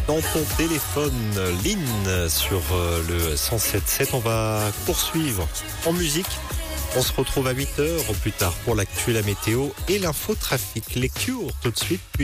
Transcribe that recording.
dans ton téléphone, Lynn, sur le 107.7. On va poursuivre en musique. On se retrouve à 8h au plus tard pour l'actu, la météo et l'infotrafic. Les Cures tout de suite.